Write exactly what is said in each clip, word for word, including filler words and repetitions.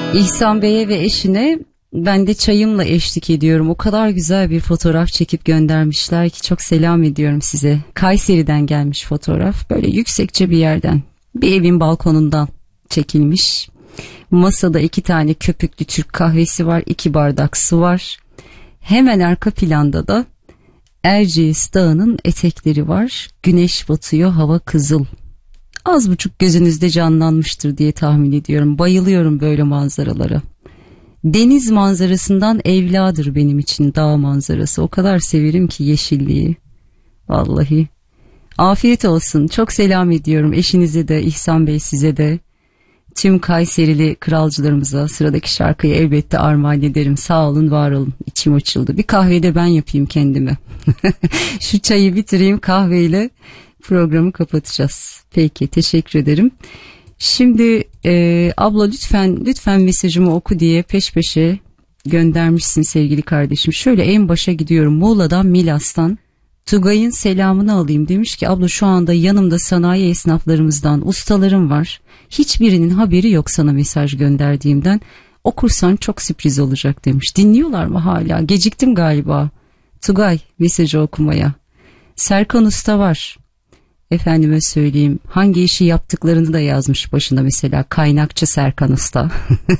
İhsan Bey'e ve eşine ben de çayımla eşlik ediyorum. O kadar güzel bir fotoğraf çekip göndermişler ki çok selam ediyorum size. Kayseri'den gelmiş fotoğraf. Böyle yüksekçe bir yerden, bir evin balkonundan çekilmiş. Masada iki tane köpüklü Türk kahvesi var, iki bardak su var. Hemen arka planda da Erciyes Dağı'nın etekleri var. Güneş batıyor, hava kızıl. Az buçuk gözünüzde canlanmıştır diye tahmin ediyorum. Bayılıyorum böyle manzaralara. Deniz manzarasından evladır benim için dağ manzarası. O kadar severim ki yeşilliği. Vallahi. Afiyet olsun. Çok selam ediyorum eşinize de, İhsan Bey size de. Tüm Kayserili kralcılarımıza sıradaki şarkıyı elbette armağan ederim. Sağ olun, var olun. İçim açıldı. Bir kahve de ben yapayım kendime. Şu çayı bitireyim, kahveyle programı kapatacağız. Peki, teşekkür ederim. Şimdi e, abla lütfen lütfen mesajımı oku diye peş peşe göndermişsin sevgili kardeşim. Şöyle en başa gidiyorum. Muğla'dan, Milas'tan Tugay'ın selamını alayım. Demiş ki abla şu anda yanımda sanayi esnaflarımızdan ustalarım var. Hiçbirinin haberi yok sana mesaj gönderdiğimden. Okursan çok sürpriz olacak demiş. Dinliyorlar mı hala? Geciktim galiba. Tugay mesajı okumaya. Serkan Usta var. Efendime söyleyeyim, hangi işi yaptıklarını da yazmış başında, mesela kaynakçı Serkan Usta,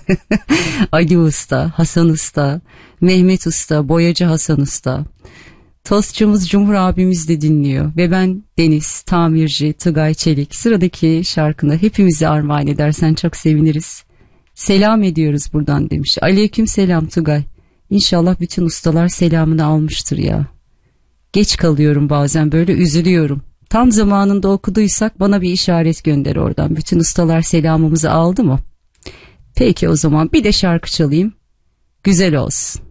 Ali Usta, Hasan Usta, Mehmet Usta, boyacı Hasan Usta. Tostçumuz Cumhur abimiz de dinliyor ve ben Deniz, tamirci Tugay Çelik. Sıradaki şarkını hepimize armağan edersen çok seviniriz. Selam ediyoruz buradan demiş. Aleyküm selam Tugay. İnşallah bütün ustalar selamını almıştır ya. Geç kalıyorum bazen, böyle üzülüyorum. Tam zamanında okuduysak bana bir işaret gönder oradan. Bütün ustalar selamımızı aldı mı? Peki o zaman bir de şarkı çalayım. Güzel olsun.